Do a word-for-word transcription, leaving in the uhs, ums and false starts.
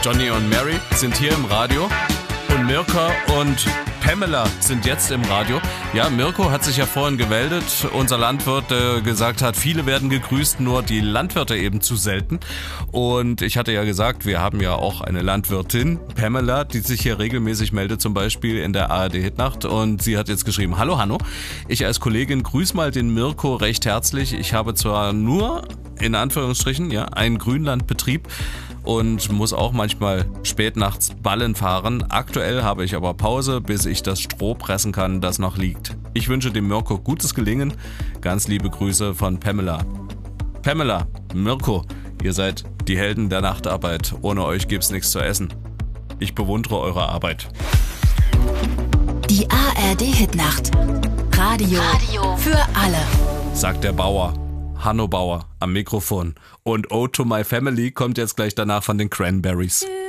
Johnny und Mary sind hier im Radio und Mirko und Pamela sind jetzt im Radio. Ja, Mirko hat sich ja vorhin gemeldet, unser Landwirt, der gesagt hat, viele werden gegrüßt, nur die Landwirte eben zu selten. Und ich hatte ja gesagt, wir haben ja auch eine Landwirtin, Pamela, die sich hier regelmäßig meldet, zum Beispiel in der A R D-Hitnacht. Und sie hat jetzt geschrieben, hallo Hanno, ich als Kollegin grüß mal den Mirko recht herzlich. Ich habe zwar nur, in Anführungsstrichen, ja, einen Grünlandbetrieb, und muss auch manchmal spät nachts Ballen fahren. Aktuell habe ich aber Pause, bis ich das Stroh pressen kann, das noch liegt. Ich wünsche dem Mirko gutes Gelingen. Ganz liebe Grüße von Pamela. Pamela, Mirko, ihr seid die Helden der Nachtarbeit. Ohne euch gibt's nichts zu essen. Ich bewundere eure Arbeit. Die A R D-Hitnacht. Radio, Radio für alle. Sagt der Bauer. Hanno Bauer am Mikrofon. Und Ode to My Family kommt jetzt gleich danach von den Cranberries.